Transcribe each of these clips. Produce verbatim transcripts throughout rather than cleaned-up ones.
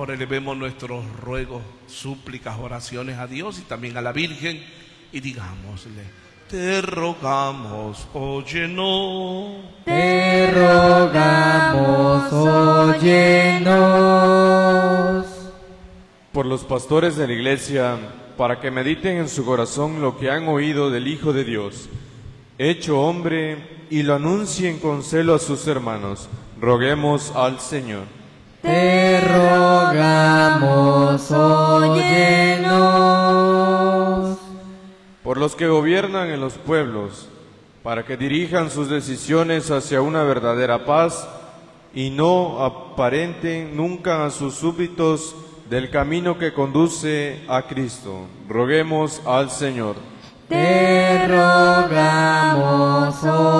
Ahora elevemos nuestros ruegos, súplicas, oraciones a Dios y también a la Virgen y digámosle: te rogamos, óyenos. Te rogamos, óyenos. Por los pastores de la Iglesia, para que mediten en su corazón lo que han oído del Hijo de Dios, hecho hombre, y lo anuncien con celo a sus hermanos, roguemos al Señor. Te rogamos, óyenos. Por los que gobiernan en los pueblos, para que dirijan sus decisiones hacia una verdadera paz y no aparenten nunca a sus súbditos del camino que conduce a Cristo, roguemos al Señor. Te rogamos,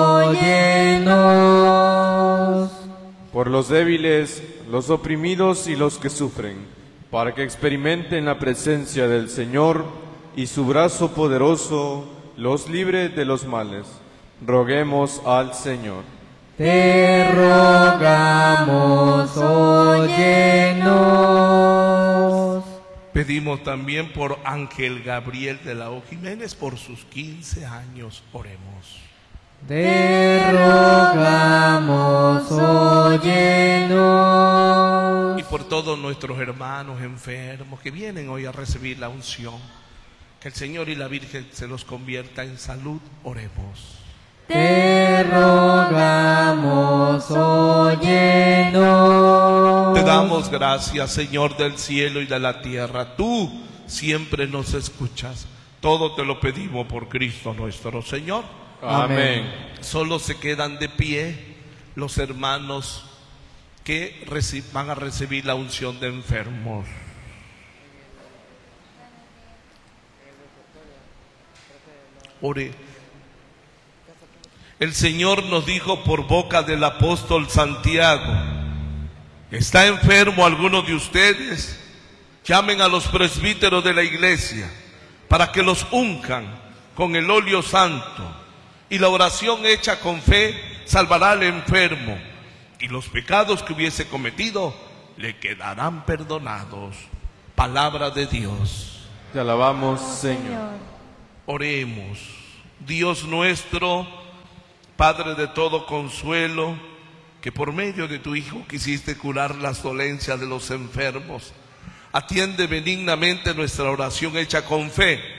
óyenos. Por los débiles, los oprimidos y los que sufren, para que experimenten la presencia del Señor y su brazo poderoso los libre de los males, roguemos al Señor. Te rogamos, óyenos. Pedimos también por Ángel Gabriel de la O Jiménez, por sus quince años, oremos. Te rogamos, óyenos. Y por todos nuestros hermanos enfermos que vienen hoy a recibir la unción, que el Señor y la Virgen se los convierta en salud, oremos. Te rogamos, óyenos. Te damos gracias, Señor del cielo y de la tierra. Tú siempre nos escuchas. Todo te lo pedimos por Cristo nuestro Señor. Amén. Solo se quedan de pie los hermanos que van a recibir la unción de enfermos. Ore. El Señor nos dijo por boca del apóstol Santiago: ¿está enfermo alguno de ustedes? Llamen a los presbíteros de la iglesia para que los unjan con el óleo santo, y la oración hecha con fe salvará al enfermo, y los pecados que hubiese cometido le quedarán perdonados. Palabra de Dios. Te alabamos, Señor. Oremos. Dios nuestro, Padre de todo consuelo, que por medio de tu Hijo quisiste curar las dolencias de los enfermos, atiende benignamente nuestra oración hecha con fe,